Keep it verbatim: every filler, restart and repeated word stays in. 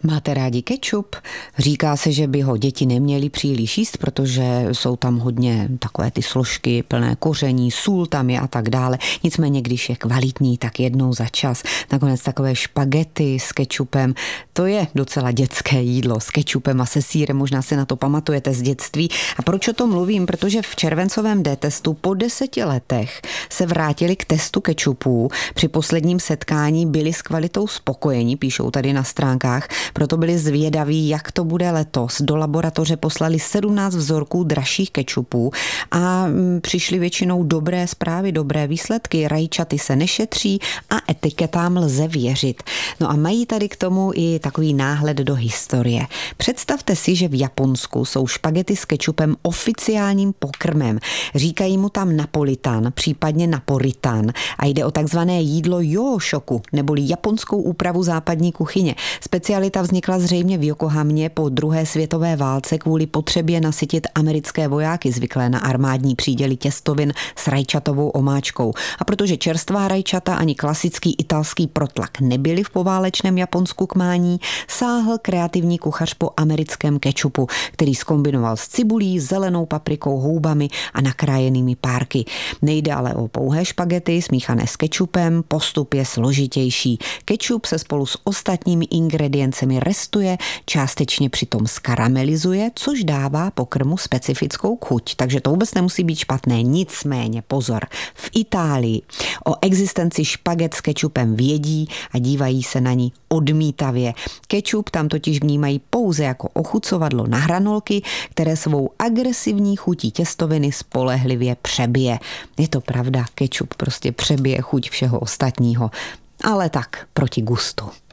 Máte rádi kečup? Říká se, že by ho děti neměly příliš jíst, protože jsou tam hodně takové ty složky plné koření, sůl tam je a tak dále. Nicméně, když je kvalitní, tak jednou za čas. Nakonec takové špagety s kečupem, to je docela dětské jídlo. S kečupem a se sýrem, možná si na to pamatujete z dětství. A proč o tom mluvím? Protože v červencovém D-testu po deseti letech se vrátili k testu kečupů. Při posledním setkání byli s kvalitou spokojení, píšou tady na stránkách. Proto byli zvědaví, jak to bude letos. Do laboratoře poslali sedmnáct vzorků dražších kečupů a přišly většinou dobré zprávy, dobré výsledky. Rajčaty se nešetří a etiketám lze věřit. No a mají tady k tomu i takový náhled do historie. Představte si, že v Japonsku jsou špagety s kečupem oficiálním pokrmem. Říkají mu tam napolitan, případně naporitan a jde o takzvané jídlo jóšoku, neboli japonskou úpravu západní kuchyně. Specialita vznikla zřejmě v Yokohamě po druhé světové válce kvůli potřebě nasytit americké vojáky zvyklé na armádní příděly těstovin s rajčatovou omáčkou. A protože čerstvá rajčata ani klasický italský protlak nebyly v poválečném Japonsku k mání, sáhl kreativní kuchař po americkém kečupu, který zkombinoval s cibulí, zelenou paprikou, houbami a nakrájenými párky. Nejde ale o pouhé špagety smíchané s kečupem, postup je složitější. Kečup se spolu s ostatními ingrediencemi restuje, částečně přitom skaramelizuje, což dává pokrmu specifickou chuť. Takže to vůbec nemusí být špatné. Nicméně pozor, v Itálii o existenci špaget s kečupem vědí a dívají se na ní odmítavě. Kečup tam totiž vnímají pouze jako ochucovadlo na hranolky, které svou agresivní chutí těstoviny spolehlivě přebije. Je to pravda, kečup prostě přebije chuť všeho ostatního. Ale tak, proti gustu.